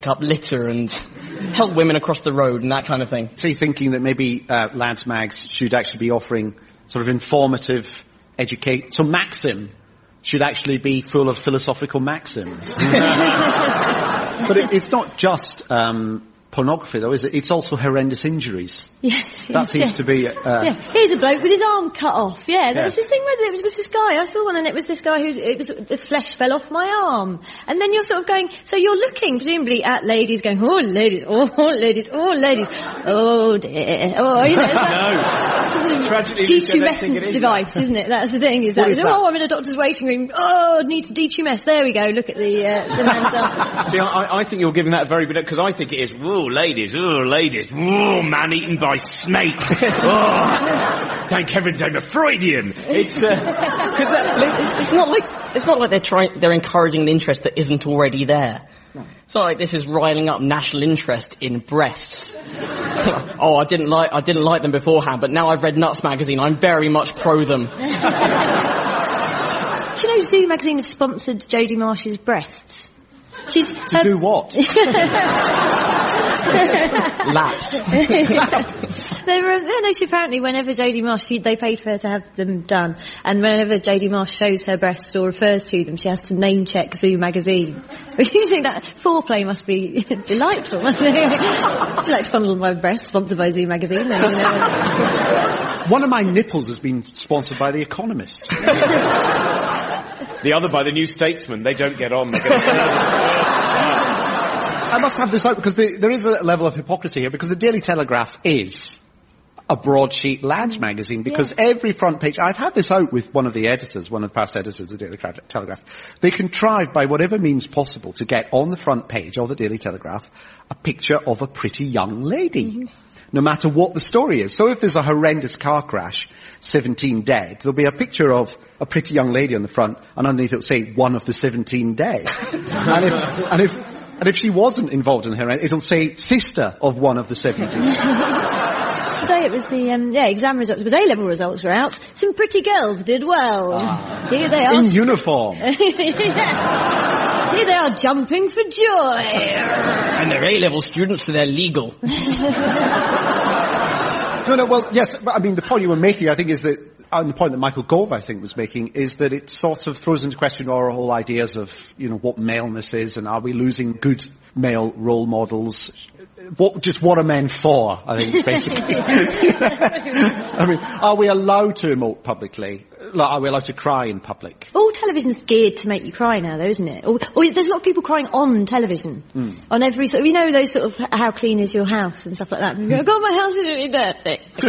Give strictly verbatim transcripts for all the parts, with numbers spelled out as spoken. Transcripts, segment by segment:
up litter and help women across the road and that kind of thing. So you're thinking that maybe uh, Lads Mags should actually be offering sort of informative educate. So Maxim should actually be full of philosophical maxims. But it, it's not just um, pornography, though, is it? It's also horrendous injuries. Yes, that yes, seems yeah. to be. Uh, yeah. Here's a bloke with his arm cut off. Yeah, there yeah. was this thing where it was, it was this guy. I saw one, and it was this guy who it was the flesh fell off my arm, and then you're sort of going. So you're looking presumably at ladies, going, oh ladies, oh ladies, oh ladies, oh dear, oh you know. It's like, no. It's a sort of Tragedy detumescence is device, that. isn't it? That's the thing. Is that, is oh, that? I'm in a doctor's waiting room. Oh, need to detumesce. There we go. Look at the uh, the man's arm. See, I, I think you're giving that a very good, because I think it is, whoa, ladies, oh, ladies, whoa, man eaten by snake. Oh, thank heavens I'm a Freudian. It's, uh, it's, it's not like it's not like they're trying they're encouraging an interest that isn't already there. It's not like this is riling up national interest in breasts. Oh, I didn't like I didn't like them beforehand, but now I've read Nuts magazine, I'm very much pro them. Do you know Zoo magazine have sponsored Jodie Marsh's breasts? She's to do what? Laps. They were, yeah, no, she apparently, whenever Jodie Marsh, she, they paid for her to have them done, and whenever Jodie Marsh shows her breasts or refers to them, she has to name check Zoo magazine. But you think that foreplay must be delightful, mustn't it? Would you like to fondle my breasts, sponsored by Zoo magazine? Then, you know. One of my nipples has been sponsored by The Economist. the other by the New Statesman. They don't get on. I must have this out because the, there is a level of hypocrisy here, because the Daily Telegraph is a broadsheet lads magazine, because yeah. every front page, I've had this out with one of the editors, one of the past editors of the Daily Telegraph, they contrive by whatever means possible to get on the front page of the Daily Telegraph a picture of a pretty young lady. Mm-hmm. No matter what the story is. So if there's a horrendous car crash, seventeen dead, there'll be a picture of a pretty young lady on the front, and underneath it'll say one of the seventeen dead. and if, and if, and if she wasn't involved in her, it'll say sister of one of the seventeen. Today it was the, um, yeah, exam results. It was A-level results were out. Some pretty girls did well. Ah. Here they are. In uniform. Yes. Here they are jumping for joy. And they're A-level students, so they're legal. No, no, well, yes, but I mean, the point you were making, I think, is that, and the point that Michael Gove, I think, was making, is that it sort of throws into question our whole ideas of, you know, what maleness is, and are we losing good male role models? What, just what are men for, I think, basically. I mean, are we allowed to emote publicly? Like, are we allowed to cry in public? All television's geared to make you cry now, though, isn't it? Or, or there's a lot of people crying on television. Mm. On every sort of, you know, those sort of, how clean is your house and stuff like that. And you go, God, my house is really dirty. I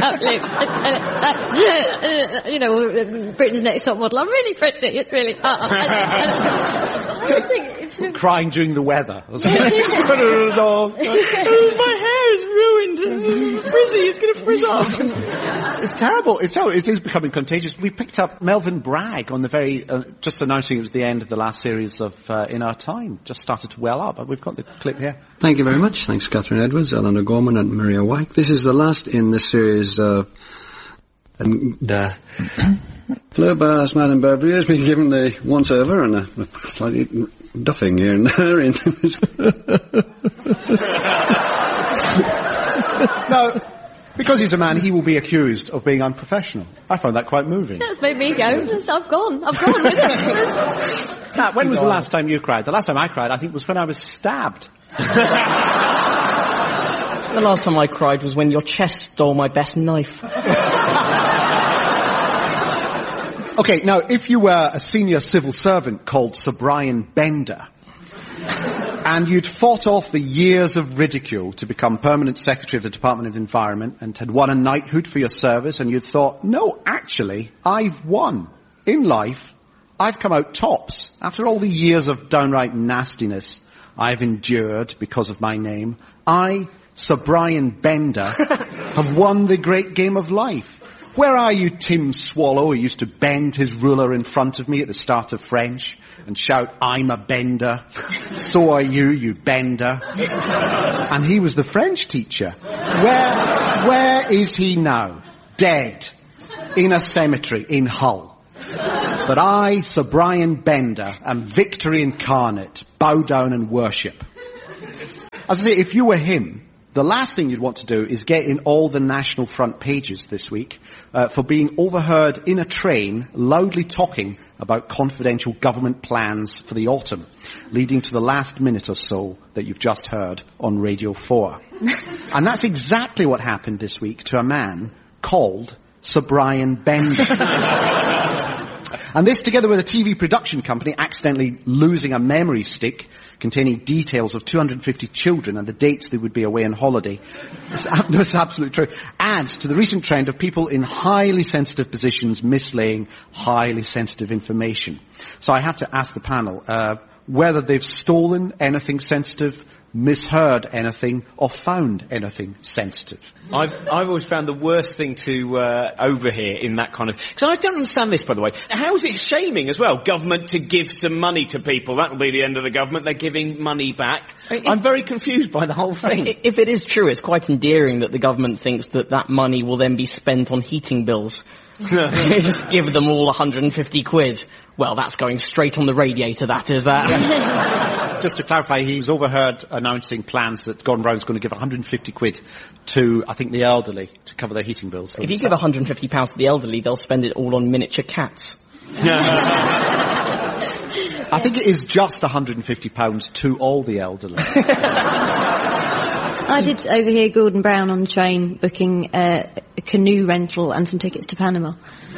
can't believe, you know, Britain's Next Top Model. I'm really pretty. It's really, uh, uh, I think it's sort of... Crying during the weather. Oh, my hair is ruined. It's frizzy. It's going to frizz off. It's terrible. It's terrible. It is becoming contagious. We picked up Melvyn Bragg on the very, uh, just announcing it was the end of the last series of uh, In Our Time. Just started to well up. We've got the clip here. Thank you very much. Thanks, Catherine Edwards, Eleanor Gorman and Maria White. This is the last in this series of... And, uh, Fleur Madame Burberry has been given the once-over and a, a slightly duffing here and there. In No, because he's a man, he will be accused of being unprofessional. I found that quite moving. That's made me go, I've gone, I've gone with it. Matt, when was the last time you cried? The last time I cried, I think, was when I was stabbed. The last time I cried was when your chest stole my best knife. Okay, now, if you were a senior civil servant called Sir Brian Bender, and you'd fought off the years of ridicule to become permanent secretary of the Department of Environment and had won a knighthood for your service, and you'd thought, no, actually, I've won. In life, I've come out tops. After all the years of downright nastiness I've endured because of my name, I, Sir Brian Bender, have won the great game of life. Where are you, Tim Swallow, who used to bend his ruler in front of me at the start of French and shout, I'm a bender. So are you, you bender. And he was the French teacher. Where, where is he now? Dead. In a cemetery in Hull. But I, Sir Brian Bender, am victory incarnate. Bow down and worship. As I say, if you were him, the last thing you'd want to do is get in all the national front pages this week uh, for being overheard in a train loudly talking about confidential government plans for the autumn, leading to the last minute or so that you've just heard on Radio four. And that's exactly what happened this week to a man called Sir Brian Bender. And this, together with a T V production company accidentally losing a memory stick containing details of two hundred fifty children and the dates they would be away on holiday, that's absolutely true, adds to the recent trend of people in highly sensitive positions mislaying highly sensitive information. So I have to ask the panel uh, whether they've stolen anything sensitive, misheard anything, or found anything sensitive. I've, I've always found the worst thing to uh, overhear in that kind of... Because I don't understand this, by the way. How is it shaming as well, government to give some money to people? That will be the end of the government. They're giving money back. If, I'm very confused by the whole thing. If it is true, it's quite endearing that the government thinks that that money will then be spent on heating bills. Just give them all one hundred fifty quid. Well, that's going straight on the radiator, that is that. Just to clarify, he was overheard announcing plans that Gordon Brown's going to give one hundred fifty quid to, I think, the elderly to cover their heating bills. If you give one hundred fifty pounds to the elderly, they'll spend it all on miniature cats. I think it is just one hundred fifty pounds to all the elderly. I did overhear Gordon Brown on the train booking uh, a canoe rental and some tickets to Panama.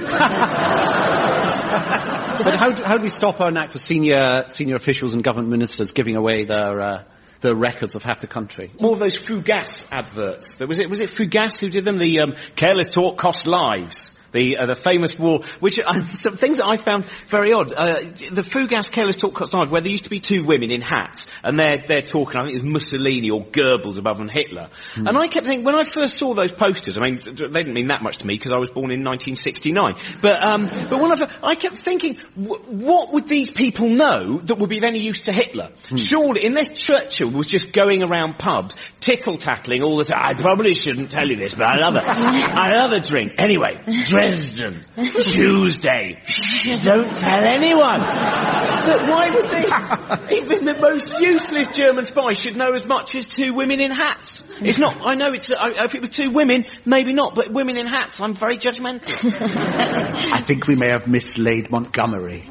But how do, how do we stop our knack for senior senior officials and government ministers giving away their uh, the records of half the country? More of those Fugass adverts. Was it was it Fugass who did them? The um, careless talk cost lives. The uh, the famous war, which uh, some things that I found very odd. Uh, the Fugass careless talk cost lives, where there used to be two women in hats, and they're they're talking. I think it was Mussolini or Goebbels above and Hitler. Hmm. And I kept thinking, when I first saw those posters, I mean, they didn't mean that much to me because I was born in nineteen sixty-nine. But um, but when I I kept thinking, w- what would these people know that would be of any use to Hitler? Hmm. Surely, unless Churchill was just going around pubs, tickle tattling all the time. I probably shouldn't tell you this, but I love it. I love a drink. Anyway. Dresden, Tuesday. Don't tell anyone. But why would they? Even the most useless German spy should know as much as two women in hats. It's not. I know it's. I, if it was two women, maybe not. But women in hats, I'm very judgmental. I think we may have mislaid Montgomery.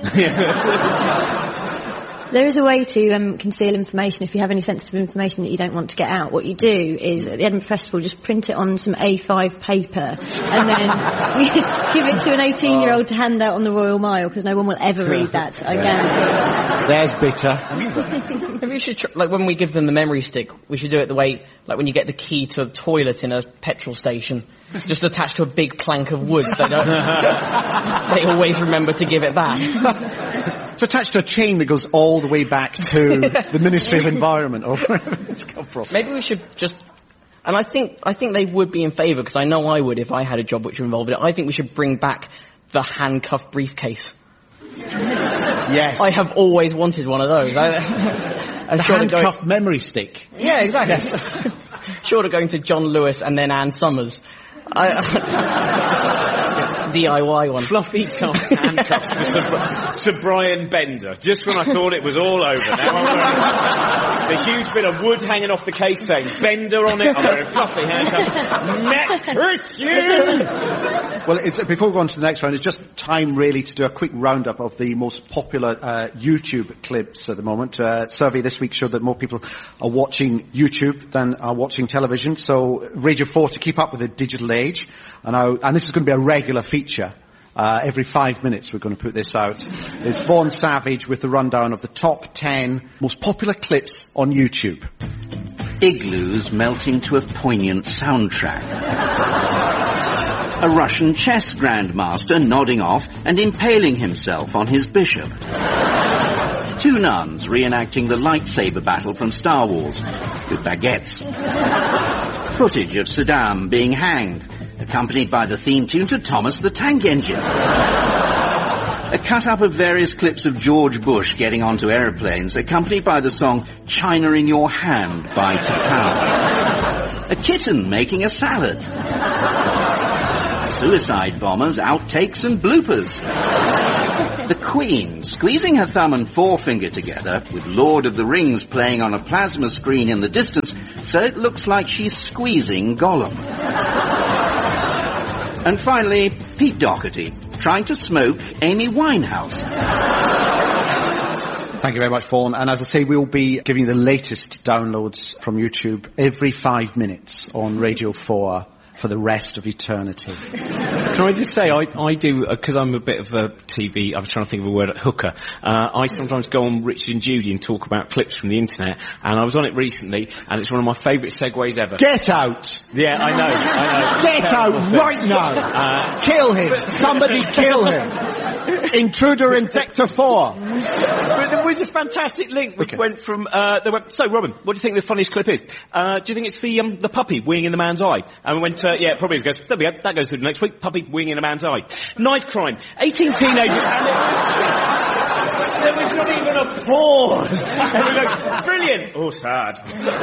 There is a way to um, conceal information if you have any sensitive information that you don't want to get out. What you do is, at the Edinburgh Festival, just print it on some A five paper and then give it to an eighteen-year-old to hand out on the Royal Mile, because no one will ever read that, I guarantee. There's bitter. Maybe we should, tr- like when we give them the memory stick, we should do it the way, like when you get the key to a toilet in a petrol station, just attached to a big plank of wood. So they, don't, they always remember to give it back. It's attached to a chain that goes all the way back to the Ministry of Environment, or wherever it's come from. Maybe we should just... And I think I think they would be in favour, because I know I would if I had a job which involved it. I think we should bring back the handcuffed briefcase. Yes. I have always wanted one of those. I, the handcuffed going... memory stick. Yeah, exactly. Yes. Short of going to John Lewis and then Ann Summers. I, D I Y one. Fluffy cuff handcuffs for Sir, Sir Brian Bender. Just when I thought it was all over. Now I'm wearing a huge bit of wood hanging off the case saying Bender on it. I'm wearing fluffy handcuffs. Next Christian! Well, it's, before we go on to the next round, it's just time really to do a quick roundup of the most popular uh, YouTube clips at the moment. Uh, survey this week showed that more people are watching YouTube than are watching television. So Radio four, to keep up with the digital age, and, I, and this is going to be a regular feature. Uh, every five minutes we're going to put this out. It's Vaughan Savage with the rundown of the top ten most popular clips on YouTube. Igloos melting to a poignant soundtrack. A Russian chess grandmaster nodding off and impaling himself on his bishop. Two nuns reenacting the lightsaber battle from Star Wars with baguettes. Footage of Saddam being hanged, accompanied by the theme tune to Thomas the Tank Engine. A cut-up of various clips of George Bush getting onto aeroplanes, accompanied by the song China in Your Hand by T'Pau. A kitten making a salad. Suicide bombers, outtakes and bloopers. The Queen, squeezing her thumb and forefinger together, with Lord of the Rings playing on a plasma screen in the distance, so it looks like she's squeezing Gollum. And finally, Pete Doherty, trying to smoke Amy Winehouse. Thank you very much, Vaughan. And as I say, we'll be giving you the latest downloads from YouTube every five minutes on Radio four for the rest of eternity. Can I just say, I, I do, because uh, I'm a bit of a T V, I'm trying to think of a word, hooker. Uh, I sometimes go on Richard and Judy and talk about clips from the internet, and I was on it recently, and it's one of my favourite segues ever. Get out! Yeah, I know, I know. Get Terrible out thing. right now! Uh, kill him! Somebody kill him! Intruder in Sector four! But there was a fantastic link which Okay. went from, uh, they went, so Robin, what do you think the funniest clip is? Uh, do you think it's the, um, the puppy weeing in the man's eye? And we went, uh, yeah, it probably is. Goes, there we go, that goes through next week, puppy weeing in a man's eye. Knife crime, eighteen teenagers, and there was not even a pause. And we go, brilliant. Oh, sad.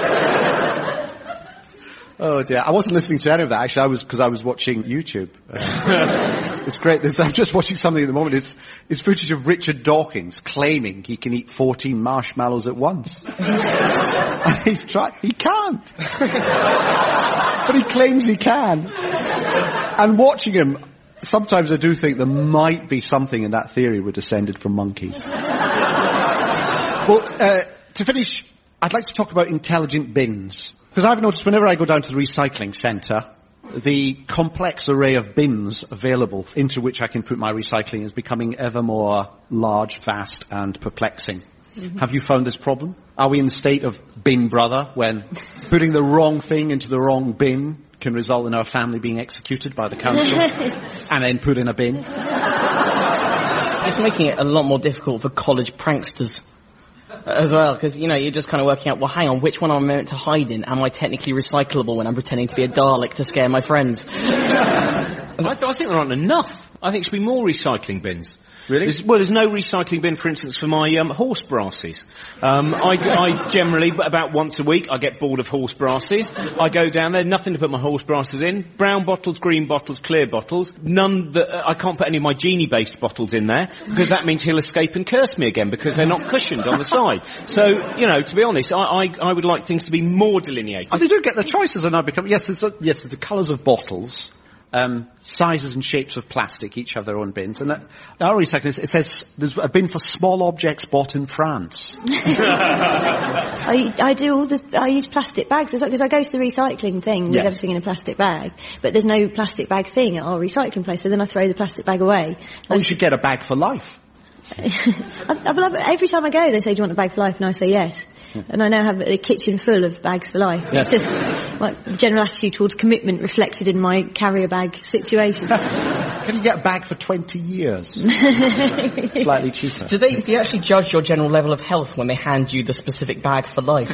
Oh dear, I wasn't listening to any of that actually, I was, because I was watching YouTube. Uh, it's great, There's, I'm just watching something at the moment, it's, it's footage of Richard Dawkins claiming he can eat fourteen marshmallows at once. And he's tried, he can't. But he claims he can. And watching him, sometimes I do think there might be something in that theory we're descended from monkeys. Well, uh, to finish, I'd like to talk about intelligent bins. Because I've noticed whenever I go down to the recycling centre, the complex array of bins available into which I can put my recycling is becoming ever more large, vast and perplexing. Mm-hmm. Have you found this problem? Are we in the state of bin brother, when putting the wrong thing into the wrong bin can result in our family being executed by the council and then put in a bin? It's making it a lot more difficult for college pranksters as well, because, you know, you're just kind of working out, well, hang on, which one am I meant to hide in? Am I technically recyclable when I'm pretending to be a Dalek to scare my friends? I, th- I think there aren't enough. I think there should be more recycling bins. Really? There's, well, there's no recycling bin, for instance, for my um, horse brasses. Um, I, I generally, about once a week, I get bored of horse brasses. I go down there, nothing to put my horse brasses in. Brown bottles, green bottles, clear bottles. None that, uh, I can't put any of my genie-based bottles in there, because that means he'll escape and curse me again, because they're not cushioned on the side. So, you know, to be honest, I, I, I would like things to be more delineated. Oh, they do get the choices are now become, yes, there's a, yes, there's the colours of bottles. Um, sizes and shapes of plastic each have their own bins. And that, our recycling, it says there's a bin for small objects bought in France. I, I do all the, I use plastic bags as well, because I go to the recycling thing with Yes. everything in a plastic bag, but there's no plastic bag thing at our recycling place, so then I throw the plastic bag away. Oh, you should get a bag for life. I, I, love it. Every time I go, they say, do you want a bag for life? And I say yes. And I now have a kitchen full of bags for life. Yes. It's just my general attitude towards commitment reflected in my carrier bag situation. Can you get a bag for twenty years? Slightly cheaper. Do they, do you actually judge your general level of health when they hand you the specific bag for life?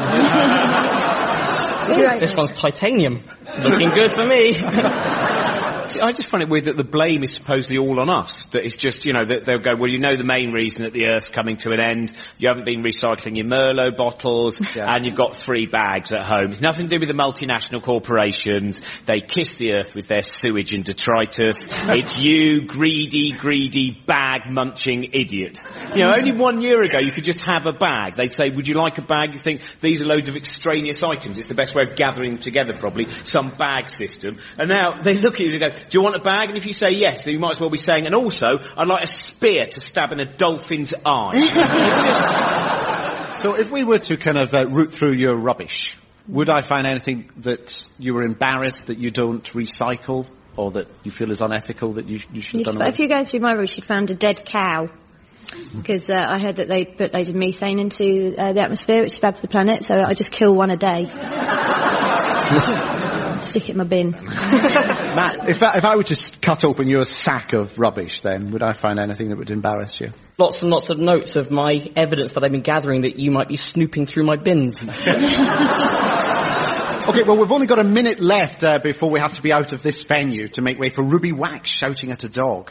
Right. This one's titanium. Looking good for me. I just find it weird that the blame is supposedly all on us. That it's just, you know, that they'll go, well, you know the main reason that the Earth's coming to an end. You haven't been recycling your Merlot bottles, Yeah. and you've got three bags at home. It's nothing to do with the multinational corporations. They kiss the Earth with their sewage and detritus. It's you, greedy, greedy, bag-munching idiot. You know, only one year ago you could just have a bag. They'd say, would you like a bag? You think, these are loads of extraneous items. It's the best way of gathering them together, probably. Some bag system. And now they look at you and go, do you want a bag? And if you say yes, then you might as well be saying, and also, I'd like a spear to stab in a dolphin's eye. So if we were to kind of uh, root through your rubbish, would I find anything that you were embarrassed that you don't recycle, or that you feel is unethical that you, you should have done away If you're going through my rubbish, you'd found a dead cow. Because uh, I heard that they put loads of methane into uh, the atmosphere, which is bad for the planet, so I just kill one a day. Stick it in my bin. Matt, if I, if I were to s- cut open your sack of rubbish, then would I find anything that would embarrass you? Lots and lots of notes of my evidence that I've been gathering that you might be snooping through my bins. Okay, well, we've only got a minute left uh, before we have to be out of this venue to make way for Ruby Wax shouting at a dog.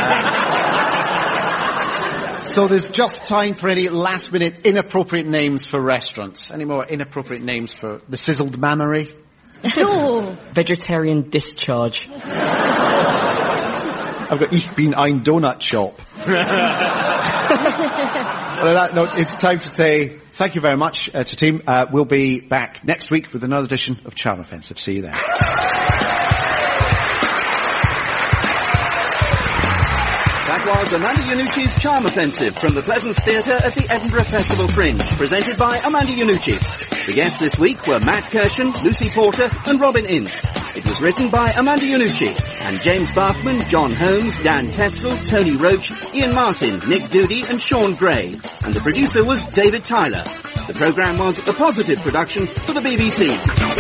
Uh, so there's just time for any last-minute inappropriate names for restaurants. Any more inappropriate names for the Sizzled Mammary? Oh. Vegetarian discharge. I've got Ich bin ein Donut Shop. Well, on that note, it's time to say thank you very much uh, to team. Uh, we'll be back next week with another edition of Charm Offensive. See you then. That was Amanda Iannucci's Charm Offensive from the Pleasance Theatre at the Edinburgh Festival Fringe, presented by Amanda Iannucci. The guests this week were Matt Kirshen, Lucy Porter and Robin Ince. It was written by Amanda Iannucci and James Bachman, John Holmes, Dan Tetzel, Tony Roach, Ian Martin, Nick Doody and Sean Gray. And the producer was David Tyler. The programme was a positive production for the B B C.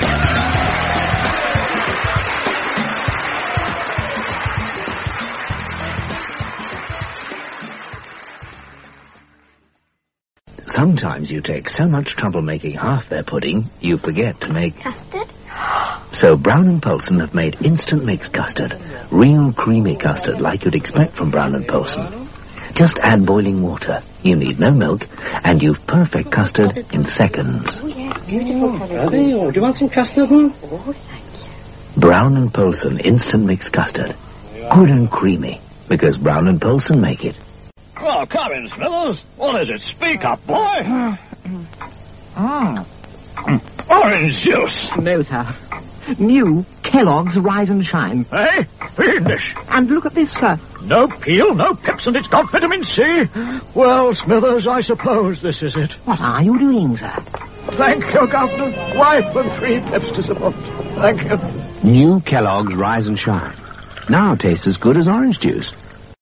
Sometimes you take so much trouble making half their pudding, you forget to make... Custard? So Brown and Polson have made instant mix custard. Real creamy custard like you'd expect from Brown and Polson. Just add boiling water. You need no milk, and you've perfect custard in seconds. Oh, yeah, beautiful colour. Are they? Or do you want some custard, hmm? Oh, thank you. Brown and Polson instant mix custard. Good and creamy, because Brown and Polson make it. Well, come in, Smithers. What is it? Speak up, boy. Mm. Orange juice. No, sir. New Kellogg's Rise and Shine. Eh? Fiendish. And look at this, sir. No peel, no pips, and it's got vitamin C. Well, Smithers, I suppose this is it. What are you doing, sir? Thank you, Governor. Wife and three pips to support. Thank you. New Kellogg's Rise and Shine. Now tastes as good as orange juice.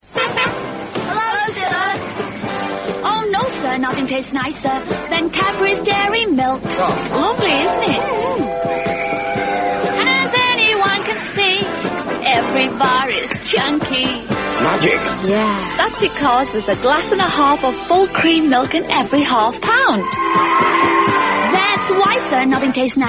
Nothing tastes nicer than Cadbury's Dairy Milk. Lovely, isn't it? And as anyone can see, every bar is chunky. Magic. Yeah. That's because there's a glass and a half of full cream milk in every half pound. That's why, sir, nothing tastes nicer.